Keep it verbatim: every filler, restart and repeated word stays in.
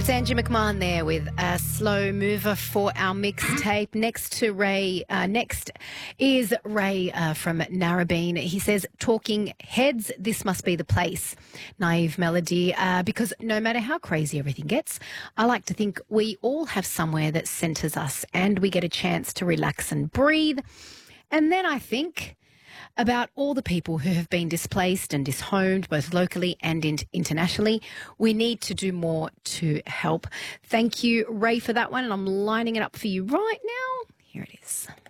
It's Angie McMahon there with a slow mover for our mixtape. Next to Ray, uh, next is Ray uh, from Narrabeen. He says, talking heads, this must be the place. Naive melody, uh, because no matter how crazy everything gets, I like to think we all have somewhere that centres us and we get a chance to relax and breathe. And then I think about all the people who have been displaced and dishomed, both locally and in- internationally. We need to do more to help. Thank you, Ray, for that one, and I'm lining it up for you right now. Here it is.